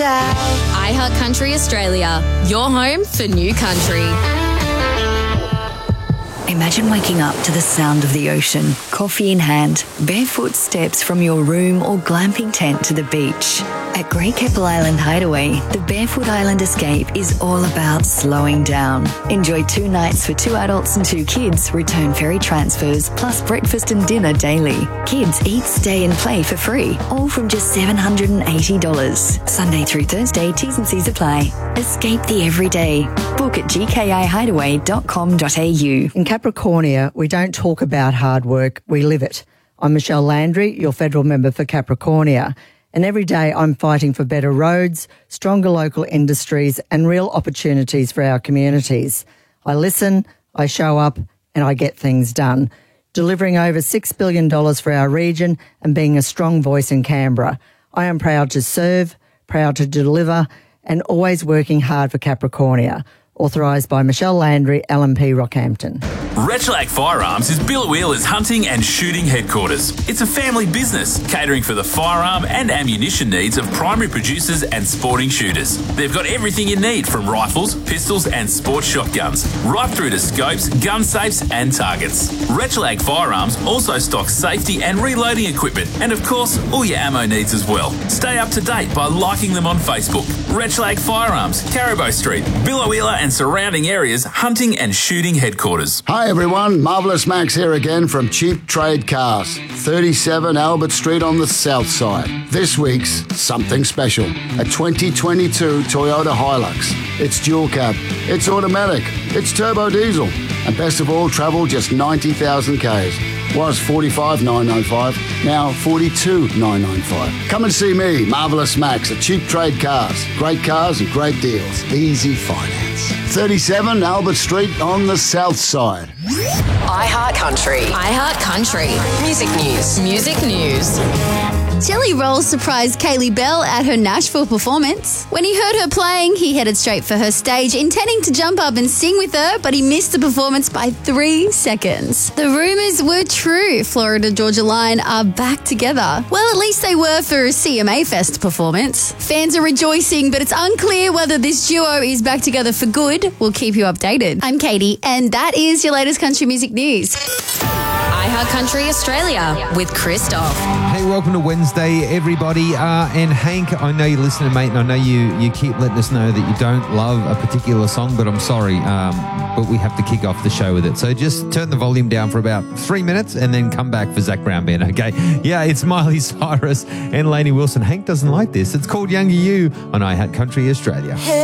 shout. iHeart Country Australia, your home for new country. Imagine waking up to the sound of the ocean, coffee in hand, barefoot steps from your room or glamping tent to the beach. At Great Keppel Island Hideaway, the Barefoot Island Escape is all about slowing down. Enjoy 2 nights for 2 adults and 2 kids, return ferry transfers, plus breakfast and dinner daily. Kids eat, stay and play for free, all from just $780. Sunday through Thursday, T's and C's apply. Escape the everyday. Book at gkihideaway.com.au. In Capricornia, we don't talk about hard work, we live it. I'm Michelle Landry, your federal member for Capricornia, and every day I'm fighting for better roads, stronger local industries and real opportunities for our communities. I listen, I show up and I get things done, delivering over $6 billion for our region and being a strong voice in Canberra. I am proud to serve, proud to deliver and always working hard for Capricornia. Authorised by Michelle Landry, LNP Rockhampton. Rechlac Firearms is Biloela's hunting and shooting headquarters. It's a family business catering for the firearm and ammunition needs of primary producers and sporting shooters. They've got everything you need from rifles, pistols and sports shotguns, right through to scopes, gun safes and targets. Rechlac Firearms also stocks safety and reloading equipment and of course all your ammo needs as well. Stay up to date by liking them on Facebook. Rechlac Firearms, Caribou Street, Biloela and surrounding areas hunting and shooting headquarters. Hi everyone, Marvellous Max here again from Cheap Trade Cars, 37 Albert Street on the south side. This week's something special, a 2022 Toyota Hilux. It's dual cab, it's automatic, it's turbo diesel, and best of all, travel just 90,000 Ks. Was 45,995, now 42,995. Come and see me, Marvellous Max, at Cheap Trade Cars. Great cars and great deals. Easy finance. 37 Albert Street on the south side. iHeart Country. iHeart Country. Music news. Music news. Jelly Roll surprised Kaylee Bell at her Nashville performance. When he heard her playing, he headed straight for her stage, intending to jump up and sing with her, but he missed the performance by 3 seconds. The rumours were true. Florida Georgia Line are back together. Well, at least they were for a CMA Fest performance. Fans are rejoicing, but it's unclear whether this duo is back together for good. We'll keep you updated. I'm Katie, and that is your latest country music news. iHeart Country Australia with Christoph. Hey, welcome to Wednesday, everybody. And Hank, I know you're listening, mate, and I know you keep letting us know that you don't love a particular song, but I'm sorry, but we have to kick off the show with it. So just turn the volume down for about 3 minutes and then come back for Zach Brown Band, okay? Yeah, it's Miley Cyrus and Lainey Wilson. Hank doesn't like this. It's called Younger You on iHeart Country Australia.